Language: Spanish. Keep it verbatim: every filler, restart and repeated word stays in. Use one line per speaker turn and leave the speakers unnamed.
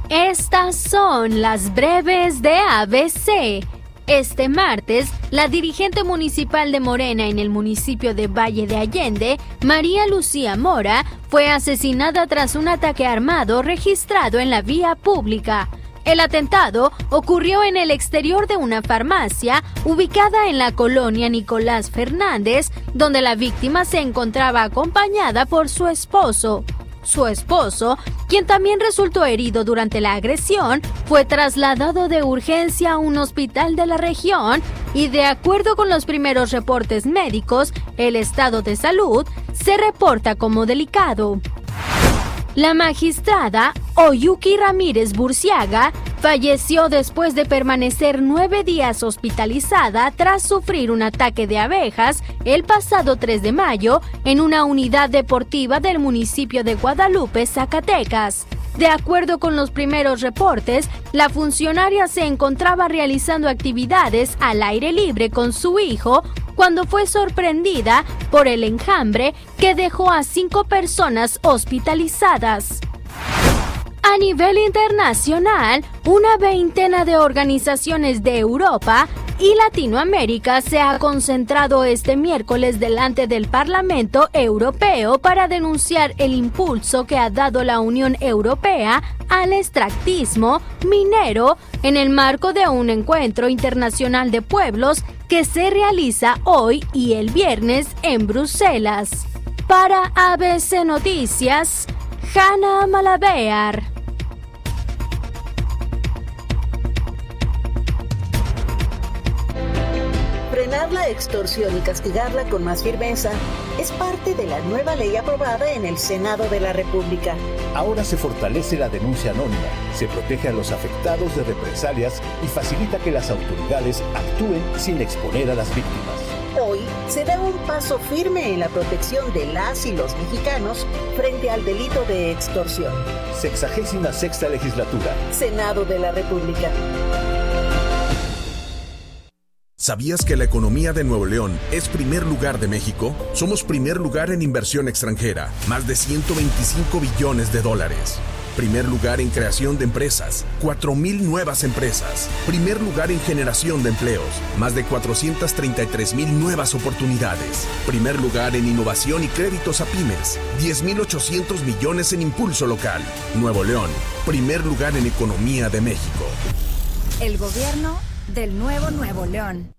Estas son las breves de A B C. Este martes, la dirigente municipal de Morena en el municipio de Valle de Allende, María Lucía Mora, fue asesinada tras un ataque armado registrado en la vía pública. El atentado ocurrió en el exterior de una farmacia ubicada en la colonia Nicolás Fernández, donde la víctima se encontraba acompañada por su esposo. Su esposo, quien también resultó herido durante la agresión, fue trasladado de urgencia a un hospital de la región y, de acuerdo con los primeros reportes médicos, el estado de salud se reporta como delicado. La magistrada Oyuki Ramírez Burciaga falleció después de permanecer nueve días hospitalizada tras sufrir un ataque de abejas el pasado tres de mayo en una unidad deportiva del municipio de Guadalupe, Zacatecas. De acuerdo con los primeros reportes, la funcionaria se encontraba realizando actividades al aire libre con su hijo cuando fue sorprendida por el enjambre que dejó a cinco personas hospitalizadas. A nivel internacional, una veintena de organizaciones de Europa y Latinoamérica se ha concentrado este miércoles delante del Parlamento Europeo para denunciar el impulso que ha dado la Unión Europea al extractivismo minero en el marco de un encuentro internacional de pueblos que se realiza hoy y el viernes en Bruselas. Para A B C Noticias, Hanna Malabear.
Frenar la extorsión y castigarla con más firmeza es parte de la nueva ley aprobada en el Senado de la República.
Ahora se fortalece la denuncia anónima, se protege a los afectados de represalias y facilita que las autoridades actúen sin exponer a las víctimas.
Hoy se da un paso firme en la protección de las y los mexicanos frente al delito de extorsión.
Sexagésima sexta legislatura.
Senado de la República.
¿Sabías que la economía de Nuevo León es primer lugar de México? Somos primer lugar en inversión extranjera, más de ciento veinticinco billones de dólares. Primer lugar en creación de empresas, cuatro mil nuevas empresas. Primer lugar en generación de empleos, más de cuatrocientas treinta y tres mil nuevas oportunidades. Primer lugar en innovación y créditos a pymes, diez mil ochocientos millones en impulso local. Nuevo León, primer lugar en economía de México.
El gobierno del nuevo Nuevo León.